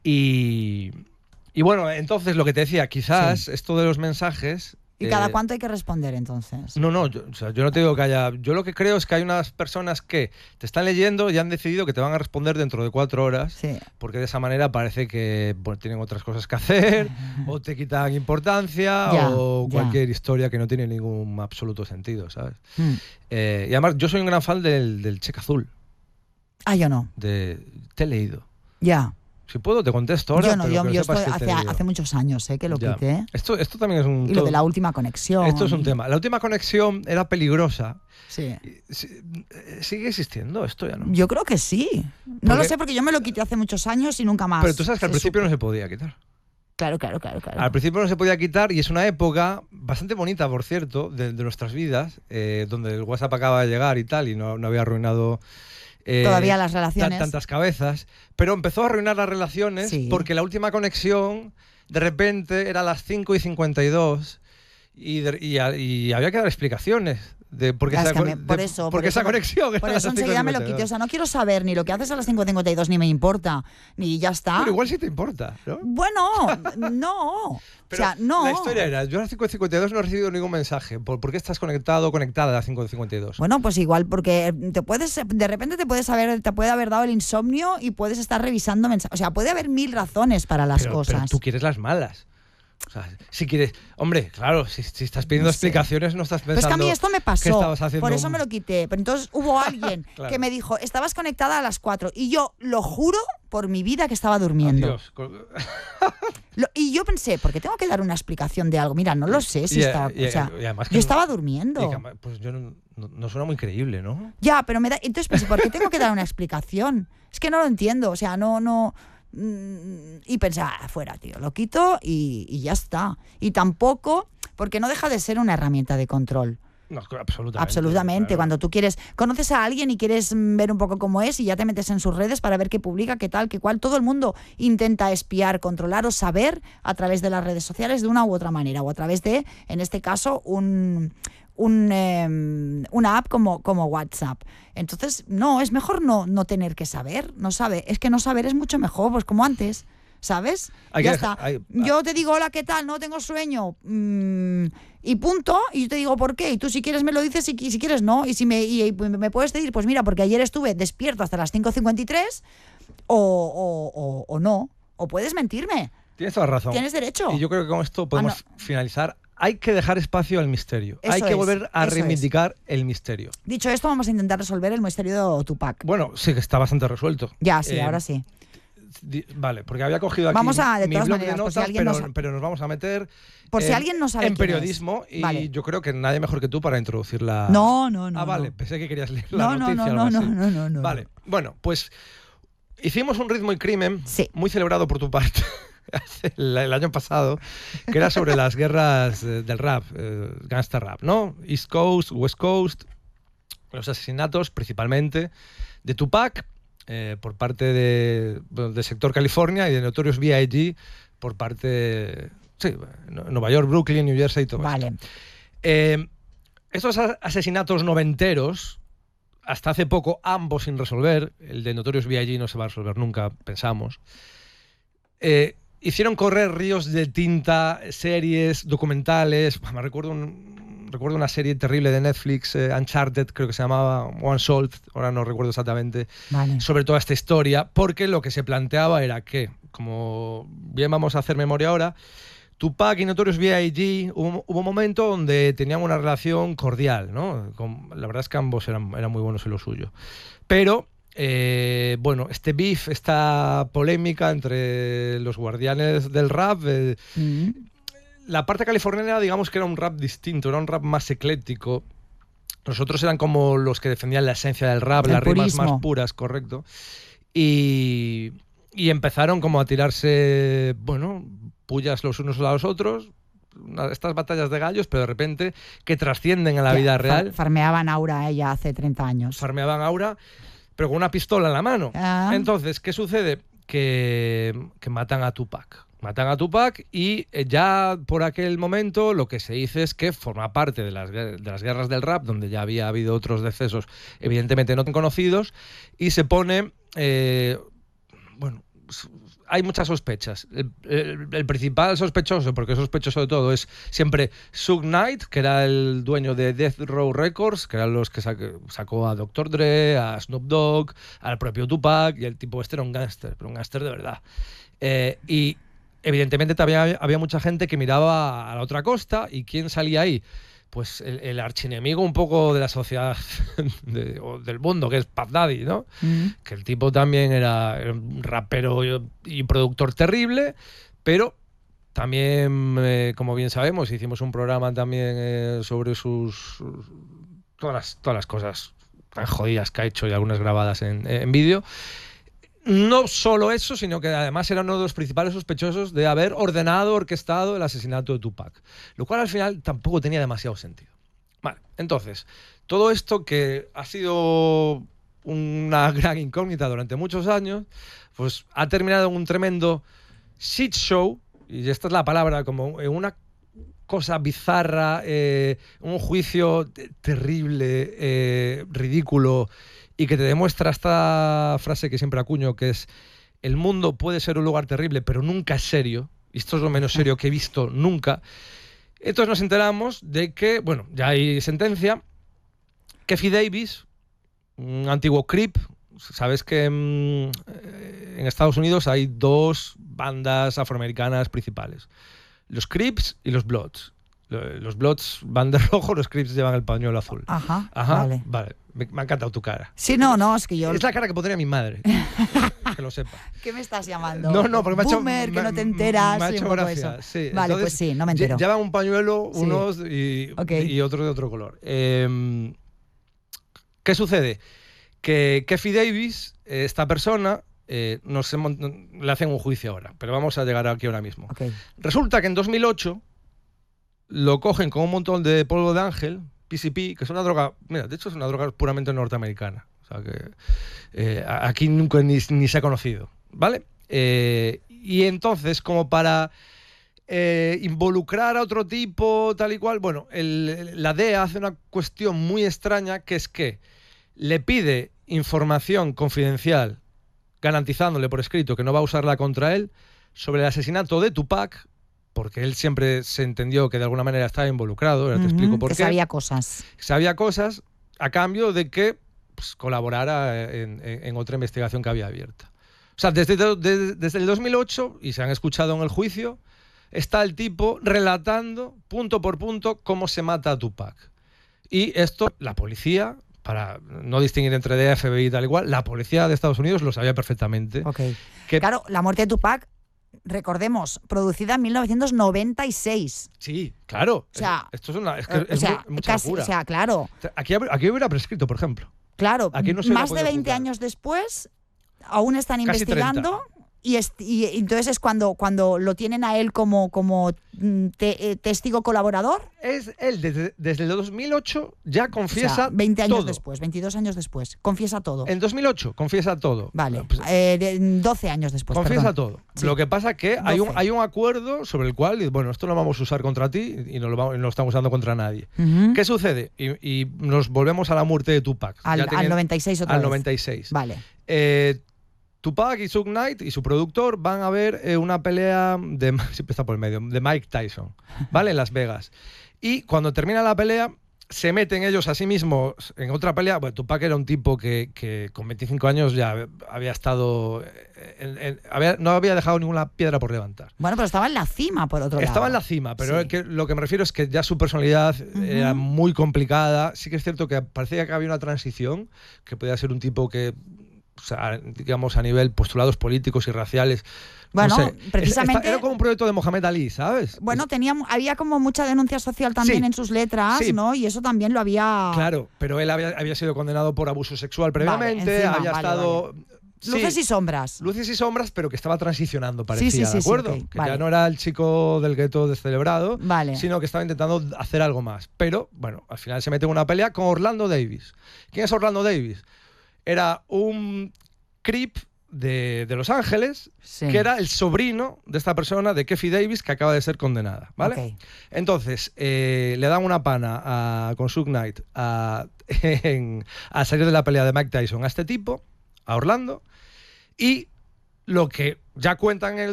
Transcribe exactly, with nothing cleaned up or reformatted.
Y, y bueno, entonces lo que te decía, quizás sí. esto de los mensajes... ¿Y cada eh, cuánto hay que responder entonces? No, no, yo, o sea, yo no te digo que haya... Yo lo que creo es que hay unas personas que te están leyendo y han decidido que te van a responder dentro de cuatro horas, sí. porque de esa manera parece que bueno, tienen otras cosas que hacer, o te quitan importancia, ya, o cualquier ya. historia que no tiene ningún absoluto sentido, ¿sabes? Mm. Eh, y además, yo soy un gran fan del, del cheque azul. Ah, yo no. De, te he leído. Ya. Si puedo, te contesto ahora. Yo no, pero yo, que yo sepas estoy que hace, hace muchos años eh, que lo ya. quité. Esto, esto también es un... Y lo de la última conexión. Esto es un tema. La última conexión era peligrosa. Sí. ¿Sigue existiendo esto ya no? Yo creo que sí. No lo sé porque yo me lo quité hace muchos años y nunca más. Pero tú sabes que al principio supo. no se podía quitar. Claro, claro, claro, claro. Al principio no se podía quitar y es una época bastante bonita, por cierto, de, de nuestras vidas, eh, donde el WhatsApp acaba de llegar y tal, y no, no había arruinado... Eh, todavía las relaciones. Tantas cabezas, pero empezó a arruinar las relaciones sí. porque la última conexión de repente era a las cinco y cincuenta y dos y, de, y, y había que dar explicaciones de por qué esa, me, por eso, de, por esa eso, conexión. Por eso enseguida me lo quité. O sea, no quiero saber ni lo que haces a las cinco cincuenta y dos ni me importa, ni ya está. Pero igual sí te importa, ¿no? Bueno, no. Pero o sea, no. La historia era, yo a las cinco cincuenta y dos no he recibido ningún mensaje. ¿Por, ¿por qué estás conectado o conectada a las cinco cincuenta y dos? Bueno, pues igual, porque te puedes, de repente te puedes haber, te puede haber dado el insomnio y puedes estar revisando mensajes. O sea, puede haber mil razones para las pero, cosas. Pero tú quieres las malas. O sea, si quieres, hombre, claro, si, si estás pidiendo no sé. explicaciones no estás pensando. Pues que a mí esto me pasó, que estabas haciendo por eso un... me lo quité. Pero entonces hubo alguien claro. que me dijo, estabas conectada a las cuatro y yo lo juro por mi vida que estaba durmiendo. Adiós. Lo, y yo pensé, ¿por qué tengo que dar una explicación de algo? Mira, no lo sé si y, estaba, y, o sea, y además que yo no, estaba durmiendo. Y que, pues yo no, no, no suena muy creíble, ¿no? Ya, pero me da, entonces pensé, ¿por qué tengo que dar una explicación? Es que no lo entiendo, o sea, no, no. Y pensé, ah, fuera, tío, lo quito y, y ya está. Y tampoco, porque no deja de ser una herramienta de control. No, absolutamente. Absolutamente. Claro. Cuando tú quieres, conoces a alguien y quieres ver un poco cómo es y ya te metes en sus redes para ver qué publica, qué tal, qué cual. Todo el mundo intenta espiar, controlar o saber a través de las redes sociales de una u otra manera o a través de, en este caso, un... Un, eh, una app como, como WhatsApp. Entonces, no, es mejor no, no tener que saber, no sabe, es que no saber es mucho mejor, pues como antes, ¿sabes? Hay ya que, está. hay, yo te digo, hola, ¿qué tal? No tengo sueño. Mm, y punto, y yo te digo por qué, y tú si quieres me lo dices y si quieres no, y si me, y, y me puedes decir, pues mira, porque ayer estuve despierto hasta las cinco cincuenta y tres o, o, o, o no, o puedes mentirme. Tienes toda la razón. Tienes derecho. Y yo creo que con esto podemos ah, no. finalizar. Hay que dejar espacio al misterio. Eso Hay que es, volver a reivindicar es. el misterio. Dicho esto, vamos a intentar resolver el misterio de Tupac. Bueno, sí que está bastante resuelto. Ya, sí, eh, ahora sí. Di, vale, porque había cogido aquí vamos a, de mi todas blog maneras, de notas, por si alguien pero, no pero nos vamos a meter por en, si alguien no sabe en periodismo es. y vale. yo creo que nadie mejor que tú para introducir la... No, no, no. Ah, vale, no. pensé que querías leer no, la noticia. No, no, algo no, así. no, no, no. Vale, bueno, pues hicimos un Ritmo y Crimen sí. muy celebrado por tu parte. El, el año pasado, que era sobre las guerras eh, del rap, eh, gangsta rap, ¿no? East Coast, West Coast, los asesinatos principalmente de Tupac eh, por parte de, bueno, del sector California y de Notorious B I G por parte de sí, Nueva York, Brooklyn, New Jersey y todo vale. esto. Eh, estos asesinatos noventeros, hasta hace poco ambos sin resolver, el de Notorious B I G no se va a resolver nunca, pensamos, eh, hicieron correr ríos de tinta, series, documentales. Me recuerdo, un, recuerdo una serie terrible de Netflix, eh, Uncharted, creo que se llamaba, One Solved, ahora no recuerdo exactamente, vale. sobre toda esta historia, porque lo que se planteaba era que, como bien vamos a hacer memoria ahora, Tupac y Notorious B I G hubo, hubo un momento donde tenían una relación cordial, ¿no? Con, la verdad es que ambos eran, eran muy buenos en lo suyo. Pero... Eh, bueno, este beef, esta polémica entre los guardianes del rap, eh, mm. la parte californiana, digamos que era un rap distinto, era un rap más ecléctico. Los otros eran como los que defendían la esencia del rap, el las purismo. rimas más puras, correcto. Y, y empezaron como a tirarse, bueno, pullas los unos a los otros. Estas batallas de gallos, pero de repente que trascienden a la ya, vida real. Farmeaban aura ella hace treinta años. Farmeaban aura. Pero con una pistola en la mano. Ah. Entonces, ¿qué sucede? Que, que matan a Tupac. Matan a Tupac y ya por aquel momento lo que se dice es que forma parte de las, de las guerras del rap, donde ya había habido otros decesos evidentemente no tan conocidos, y se pone, eh, bueno, hay muchas sospechas. El, el, el principal sospechoso, porque sospechoso de todo, es siempre Suge Knight, que era el dueño de Death Row Records, que eran los que sac- sacó a doctor Dre, a Snoop Dogg, al propio Tupac, y el tipo este era un gángster, pero un gángster de verdad. Eh, y evidentemente también había, había mucha gente que miraba a la otra costa, ¿y quién salía ahí? Pues el, el archienemigo un poco de la sociedad de, o del mundo, que es Puff Daddy, ¿no? Mm. Que el tipo también era un rapero y, y productor terrible, pero también, eh, como bien sabemos, hicimos un programa también eh, sobre sus, sus todas, las, todas las cosas tan jodidas que ha hecho y algunas grabadas en, en vídeo. No solo eso, sino que además era uno de los principales sospechosos de haber ordenado, orquestado el asesinato de Tupac, lo cual al final tampoco tenía demasiado sentido. Vale, entonces, todo esto que ha sido una gran incógnita durante muchos años, pues ha terminado en un tremendo shit show, y esta es la palabra, como en una cosa bizarra, eh, un juicio terrible, eh, ridículo, y que te demuestra esta frase que siempre acuño, que es: el mundo puede ser un lugar terrible, pero nunca es serio, y esto es lo menos serio que he visto nunca. Entonces nos enteramos de que, bueno, ya hay sentencia, que Fee Davis, un antiguo Crip, sabes que mmm, en Estados Unidos hay dos bandas afroamericanas principales, los Crips y los Bloods. Los Bloods van de rojo, los Crips llevan el pañuelo azul. Ajá, Ajá, vale. vale. Me, me ha encantado tu cara. Sí, no, no, es que yo... Es la cara que pondría mi madre, que lo sepa. ¿Qué me estás llamando? No, no, porque me ha hecho... Boomer, que me- no te enteras. Me ha y un hecho poco gracia, eso. sí. Vale, Entonces, pues sí, no me entero. lle- Llevan un pañuelo Sí. unos y, Ok. y otros de otro color. Eh, ¿Qué sucede? Que Keffi Davis, eh, esta persona, eh, nos hemos- le hacen un juicio ahora, pero vamos a llegar aquí ahora mismo. Ok. Resulta que en dos mil ocho lo cogen con un montón de polvo de ángel, P C P, que es una droga, mira, de hecho es una droga puramente norteamericana. O sea que eh, aquí nunca ni, ni se ha conocido, ¿vale? Eh, y entonces, como para eh, involucrar a otro tipo, tal y cual, bueno, el, la D E A hace una cuestión muy extraña, que es que le pide información confidencial, garantizándole por escrito que no va a usarla contra él, sobre el asesinato de Tupac, porque él siempre se entendió que de alguna manera estaba involucrado, ahora te Ujú, explico por que qué. sabía cosas. Sabía cosas a cambio de que pues, colaborara en, en, en otra investigación que había abierta. O sea, desde, desde, desde el dos mil ocho, y se han escuchado en el juicio, está el tipo relatando punto por punto cómo se mata a Tupac. Y esto, la policía, para no distinguir entre D E A, F B I y tal igual, la policía de Estados Unidos lo sabía perfectamente. Ok. Que, Claro, la muerte de Tupac, recordemos, producida en mil novecientos noventa y seis. Sí, claro. O sea, esto es, una, es, que o es sea, muy, mucha casi, locura. o sea, claro, Aquí, aquí hubiera prescrito, por ejemplo. claro, Aquí no se hubiera más de podido veinte juzgar. años después, aún están Casi investigando. Y, est- y entonces es cuando, cuando lo tienen a él como, como mm, te- eh, testigo colaborador. Es él, desde, desde el dos mil ocho ya O confiesa sea, veinte años todo. después, veintidós años después. Confiesa todo. En dos mil ocho confiesa todo. Vale, Pues, eh, de- doce años después. confiesa perdón. todo. Sí. Lo que pasa es que hay un, doce. hay un acuerdo sobre el cual, y bueno, esto lo vamos a usar contra ti y no lo, vamos, no lo estamos usando contra nadie. Ujú. ¿Qué sucede? Y, y nos volvemos a la muerte de Tupac. Al, Ya al teniendo- noventa y seis otra al vez. noventa y seis. Vale. Eh, Tupac y Suge Knight y su productor van a ver eh, una pelea de, siempre está por el medio, de Mike Tyson, ¿vale? En Las Vegas. Y cuando termina la pelea, se meten ellos a sí mismos en otra pelea. Bueno, Tupac era un tipo que, que con veinticinco años ya había estado... en- en- había- no había dejado ninguna piedra por levantar. Bueno, pero estaba en la cima, por otro lado. Estaba en la cima, pero Sí. que, lo que me refiero es que ya su personalidad Ujú. era muy complicada. Sí que es cierto que parecía que había una transición, que podía ser un tipo que, o sea, digamos, a nivel postulados políticos y raciales. Bueno, no sé, precisamente- Esta- era como un proyecto de Mohamed Ali, ¿sabes? Bueno, tenía, había como mucha denuncia social también Sí. en sus letras, Sí. ¿no? Y eso también lo había... Claro, pero él había, había sido condenado por abuso sexual previamente, encima, había vale, estado... Sí, Luces y sombras. luces y sombras, pero que estaba transicionando, Sí, parecía, sí, sí, ¿de sí, acuerdo? ok, que vale. ya no era el chico del gueto descelebrado, Vale. sino que estaba intentando hacer algo más. Pero, bueno, al final se mete en una pelea con Orlando Davis. ¿Quién es Orlando Davis? Era un creep de, de Los Ángeles, Sí. que era el sobrino de esta persona, de Keffi Davis, que acaba de ser condenada, ¿vale? Ok. Entonces, eh, le dan una pana a, con Suge Knight a, en- a salir de la pelea de Mike Tyson a este tipo, a Orlando, y lo que ya cuentan en el